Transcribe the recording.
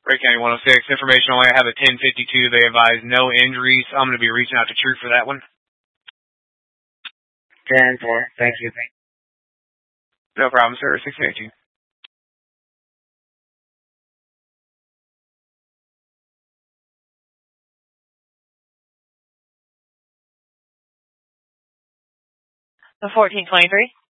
Wright County 106, information only. I have a 1052. They advise no injuries. I'm going to be reaching out to True for that one. 10-4. Thank you. No problem, sir. 1682. The 1423.